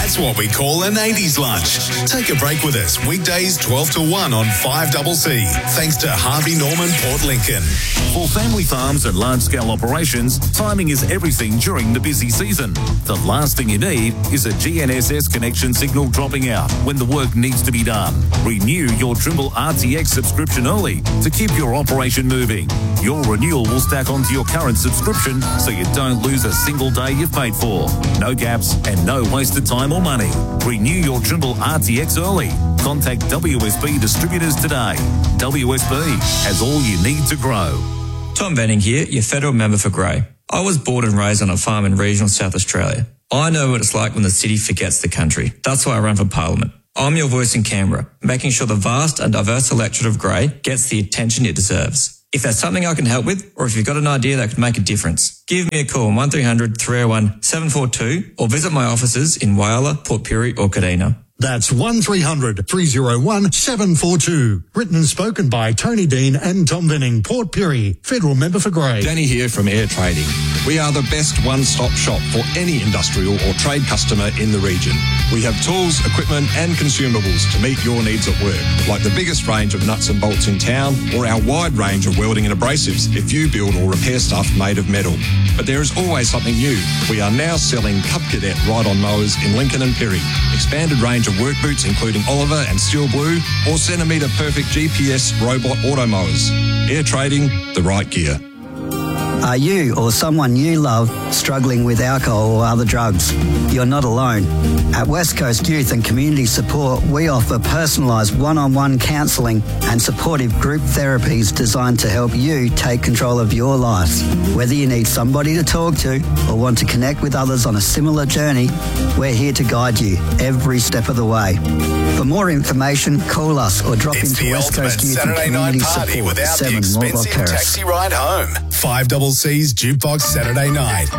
That's what we call an 80s lunch. Take a break with us weekdays 12 to 1 on 5CC. Thanks to Harvey Norman Port Lincoln. For family farms and large-scale operations, timing is everything during the busy season. The last thing you need is a GNSS connection signal dropping out when the work needs to be done. Renew your Trimble RTX subscription early to keep your operation moving. Your renewal will stack onto your current subscription so you don't lose a single day you've paid for. No gaps and no wasted time or money. Renew your Trimble RTX early. Contact WSB distributors today. WSB has all you need to grow. Tom Benning here, your federal member for Grey. I was born and raised on a farm in regional South Australia. I know what it's like when the city forgets the country. That's why I run for Parliament. I'm your voice in Canberra, making sure the vast and diverse electorate of Grey gets the attention it deserves. If there's something I can help with, or if you've got an idea that could make a difference, give me a call on 1300 301 742 or visit my offices in Whyalla, Port Pirie or Kadina. That's 1300 301 742. Written and spoken by Tony Dean and Tom Benning, Port Pirie, Federal Member for Grey. Danny here from Air Trading. We are the best one-stop shop for any industrial or trade customer in the region. We have tools, equipment and consumables to meet your needs at work, like the biggest range of nuts and bolts in town or our wide range of welding and abrasives if you build or repair stuff made of metal. But there is always something new. We are now selling Cub Cadet ride-on mowers in Lincoln and Pirie, expanded range of work boots including Oliver and Steel Blue, or Centimetre Perfect GPS robot auto mowers. Air Trading, the right gear. Are you or someone you love struggling with alcohol or other drugs? You're not alone. At West Coast Youth and Community Support, we offer personalised one-on-one counselling and supportive group therapies designed to help you take control of your life. Whether you need somebody to talk to or want to connect with others on a similar journey, we're here to guide you every step of the way. For more information, call us or drop into West Coast Youth and Community Support, 7 Mortlock Terrace. Taxi ride home. 5CC's Jukebox Saturday Night.